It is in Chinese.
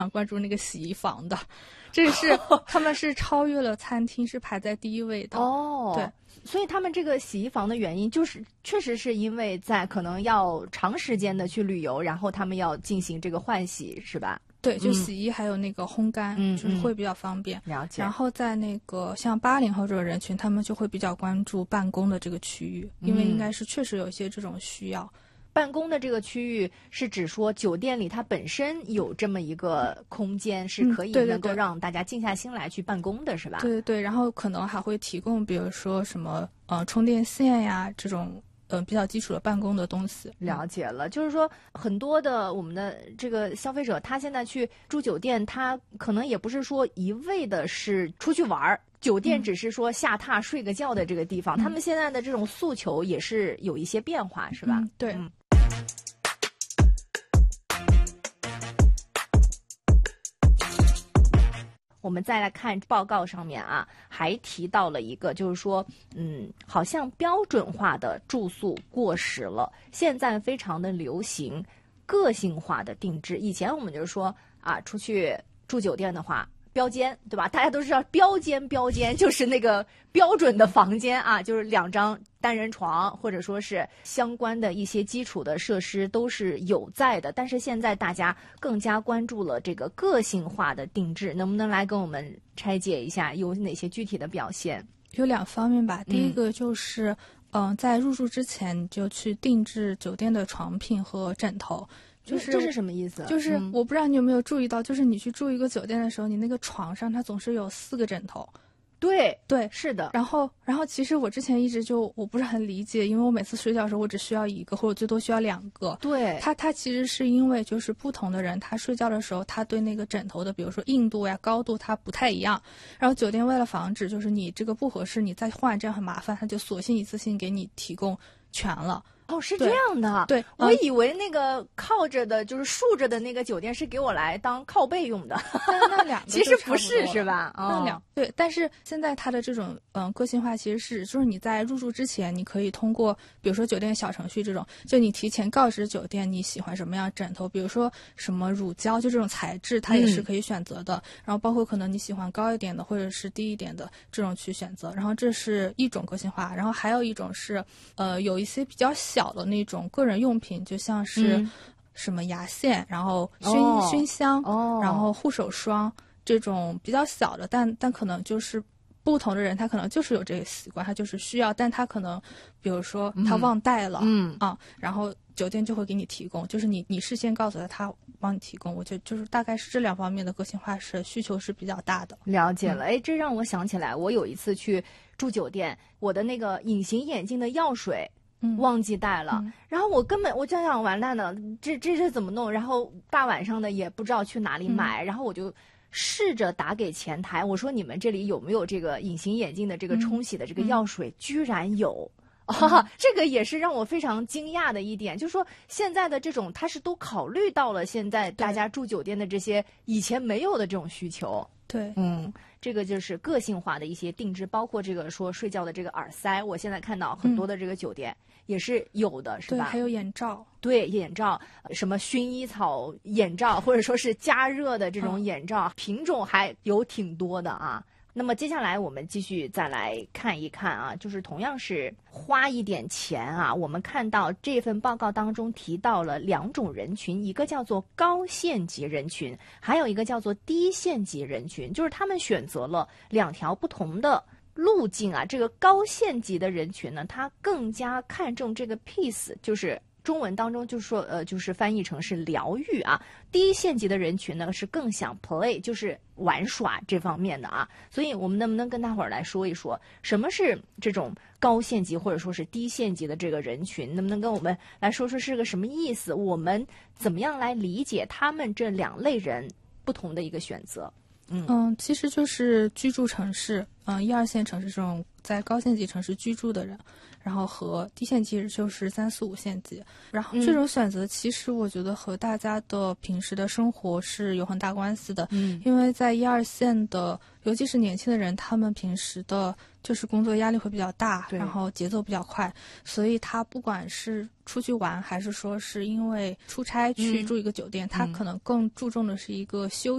关注那个洗衣房的，这个是他们是超越了餐厅，是排在第一位的。 哦， 对， 所以他们这个洗衣房的原因就是确实是因为在可能要长时间的去旅游，然后他们要进行这个换洗，是吧？ 对，就洗衣还有那个烘干，就是会比较方便。 了解。 然后在那个像80后这个人群，他们就会比较关注办公的这个区域，因为应该是确实有一些这种需要。 办公的这个区域是指说酒店里它本身有这么一个空间，是可以能够让大家静下心来去办公的，是吧？ 对对对，然后可能还会提供，比如说什么充电线呀这种。比较基础的办公的东西。 了解了，就是说很多的我们的这个消费者，他现在去住酒店，他可能也不是说一味的是出去玩，酒店只是说下榻睡个觉的这个地方，他们现在的这种诉求也是有一些变化，是吧？ 对。 我们再来看报告上面啊，还提到了一个，就是说，好像标准化的住宿过时了，现在非常的流行个性化的定制。以前我们就说啊，出去住酒店的话，标间，对吧？大家都知道标间就是那个标准的房间啊，就是2张单人床，或者说是相关的一些基础的设施都是有在的。但是现在大家更加关注了这个个性化的定制，能不能来跟我们拆解一下有哪些具体的表现？ 有2方面吧。第一个就是，在入住之前就去定制酒店的床品和枕头。就是这是什么意思？ 就是我不知道你有没有注意到，就是你去住一个酒店的时候，你那个床上它总是有4个枕头。 对对， 是的。 然后其实我之前一直我不是很理解，因为我每次睡觉的时候我只需要1个，或者最多需要2个。 对， 它其实是因为就是不同的人他睡觉的时候，他对那个枕头的比如说硬度呀、高度它不太一样。然后酒店为了防止就是你这个不合适你再换，这样很麻烦，他就索性一次性给你提供全了。 哦，是这样的。 对， 我以为那个靠着的，就是竖着的那个酒店是给我来当靠背用的。 那2个其实不是，是吧？ 对，但是现在它的这种个性化其实是，就是你在入住之前，你可以通过比如说酒店小程序这种，就你提前告知酒店你喜欢什么样枕头，比如说什么乳胶，就这种材质它也是可以选择的。然后包括可能你喜欢高一点的或者是低一点的这种去选择。然后这是一种个性化，然后还有一种是有一些比较小的那种个人用品，就像是什么牙线，然后熏香，然后护手霜，这种比较小的，但可能就是不同的人他可能就是有这个习惯，他就是需要，但他可能比如说他忘带了，然后酒店就会给你提供，就是你事先告诉他帮你提供。我觉得就是大概是这2方面的个性化是需求是比较大的。 了解了。这让我想起来，我有一次去住酒店，我的那个隐形眼镜的药水忘记带了，然后我就想完蛋了，这是怎么弄？然后大晚上的也不知道去哪里买，然后我就试着打给前台，我说你们这里有没有这个隐形眼镜的这个冲洗的这个药水？居然有。这个也是让我非常惊讶的一点，就是说现在的这种它是都考虑到了现在大家住酒店的这些以前没有的这种需求。 对， 这个就是个性化的一些定制，包括这个说睡觉的这个耳塞，我现在看到很多的这个酒店也是有的，是吧？ 对，还有眼罩。 对，眼罩，什么薰衣草眼罩，或者说是加热的这种眼罩，品种还有挺多的啊。那么接下来我们继续再来看一看啊，就是同样是花一点钱啊，我们看到这份报告当中提到了2种人群，一个叫做高县级人群，还有一个叫做低县级人群，就是他们选择了2条不同的路径啊。这个高县级的人群呢，他更加看重这个 peace， 就是中文当中就是说就是翻译成是疗愈啊。低县级的人群呢是更想 play， 就是玩耍这方面的啊。所以我们能不能跟大伙儿来说一说，什么是这种高县级或者说是低县级的这个人群？能不能跟我们来说说是个什么意思？我们怎么样来理解他们这2类人不同的一个选择？ 其实就是居住城市，1、2线城市这种在高线级城市居住的人，然后和低线级就是3、4、5线级。然后这种选择其实我觉得和大家的平时的生活是有很大关系的。因为在1、2线的，尤其是年轻的人，他们平时的就是工作压力会比较大，然后节奏比较快，所以他不管是出去玩还是说是因为出差去住一个酒店，他可能更注重的是一个休